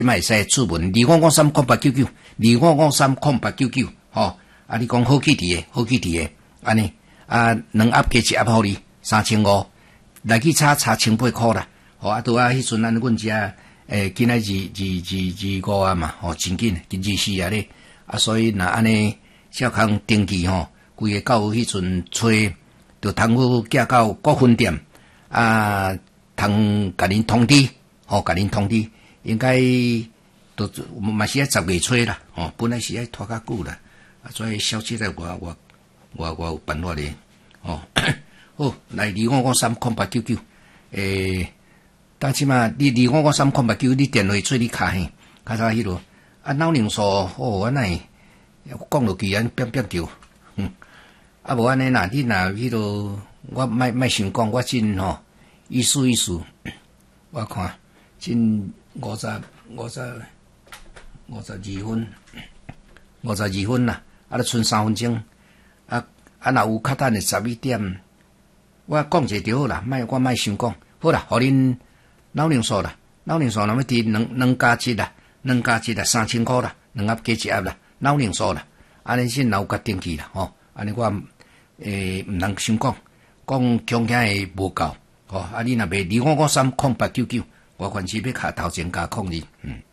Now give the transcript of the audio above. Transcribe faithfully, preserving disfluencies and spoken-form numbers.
卖使出门，二五五三空八九九，二五五三空八九九，吼，啊，你讲好去伫诶，好去伫诶，安尼，啊，两盒加一盒互你三千五，来去差差千八箍啦，吼，啊，拄啊，迄阵咱阮遮诶，今仔二二二二五啊嘛，吼，真紧，今二四啊咧，啊，所以若安尼，小康登记吼，规个到迄阵吹，就通好寄到各分店，啊，通甲恁通知，吼，甲恁通知。应该都嘛是喺十月初啦，哦，本来是喺拖较久啦，啊，所以消息咧，我我我我有办法咧，哦，好，来二五五三空八九九，诶，但即嘛，你二五五三空八九，你电话做你卡嘿，卡啥迄落，啊，脑凝素，哦，安尼讲落去安变变着，嗯，啊，无安尼啦，你若迄落，我莫莫想讲，我真吼，意思意思，我看真。五十五十五十二分，五十二分啦，啊，都剩三分钟，啊啊，若有较等的十一点，我讲者就好啦，莫我莫想讲，好啦，互恁脑凝素啦，脑凝素那么伫两两加一啦，两加一啦，三千箍啦，两盒加一盒啦，脑凝素啦，安尼先有甲登记啦，吼，安尼我诶毋通想讲，讲强强诶无够，吼，啊，你若袂二五五三空八九九。我凡是要卡头前加控制，嗯。